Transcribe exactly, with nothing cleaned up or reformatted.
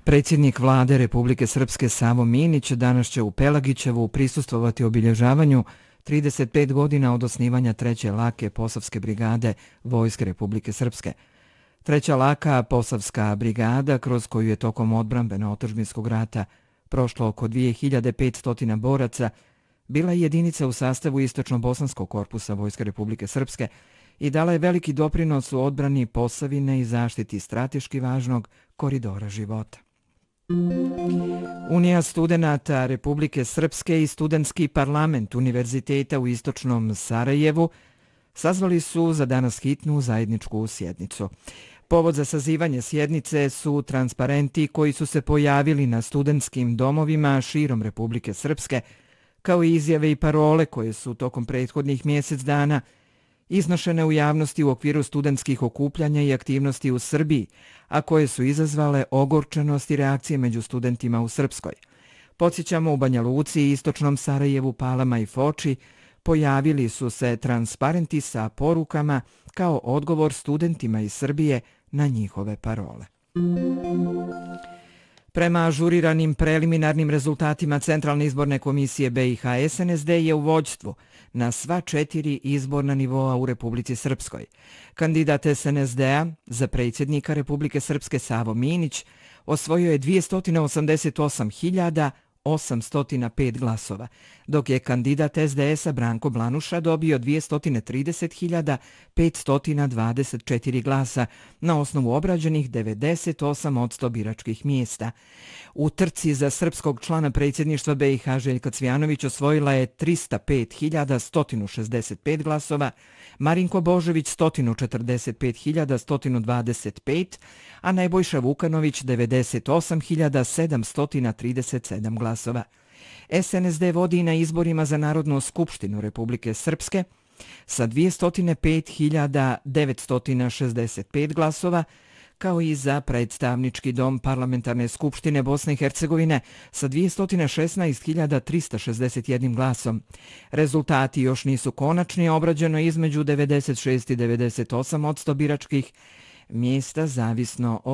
Predsjednik vlade Republike Srpske Savo Minić danas će u Pelagićevu prisustvovati obilježavanju trideset pet godina od osnivanja treće lake Posavske brigade Vojske Republike Srpske. Treća laka Posavska brigada, kroz koju je tokom odbrambeno-otadžbinskog rata prošlo oko dvije hiljade petsto boraca, bila je jedinica u sastavu Istočno-bosanskog korpusa Vojske Republike Srpske i dala je veliki doprinos u odbrani Posavine i zaštiti strateški važnog koridora života. Unija studenata Republike Srpske i Studentski parlament Univerziteta u Istočnom Sarajevu sazvali su za danas hitnu zajedničku sjednicu. Povod za sazivanje sjednice su transparenti koji su se pojavili na studentskim domovima širom Republike Srpske, kao i izjave i parole koje su tokom prethodnih mjesec dana iznošene u javnosti u okviru studentskih okupljanja i aktivnosti u Srbiji, a koje su izazvale ogorčenost i reakcije među studentima u Srpskoj. Podsjećamo, u Banja Luci, Istočnom Sarajevu, Palama i Foči pojavili su se transparenti sa porukama kao odgovor studentima iz Srbije na njihove parole. Prema ažuriranim preliminarnim rezultatima Centralne izborne komisije B i H, S N S D je u vođstvu na sva četiri izborna nivoa u Republici Srpskoj. Kandidat S N S D-a za predsjednika Republike Srpske Savo Minić osvojio je dvjesto osamdeset osam hiljada osamsto pet glasova, dok je kandidat S D S-a Branko Blanuša dobio dvjesto trideset hiljada petsto dvadeset četiri glasa na osnovu obrađenih devedeset osam posto biračkih mjesta. U trci za srpskog člana predsjedništva B i H Željka Cvijanović osvojila je tristo pet hiljada sto šezdeset pet glasova, Marinko Božović sto četrdeset pet hiljada sto dvadeset pet, a Nebojša Vukanović devedeset osam hiljada sedamsto trideset sedam glasova. S N S D vodi na izborima za Narodnu skupštinu Republike Srpske sa dvjesto pet hiljada devetsto šezdeset pet glasova, kao i za predstavnički dom Parlamentarne skupštine Bosne i Hercegovine sa dvjesto šesnaest hiljada tristo šezdeset jedan glasom. Rezultati još nisu konačni, obrađeno između devedeset šest i devedeset osam posto biračkih mjesta zavisno od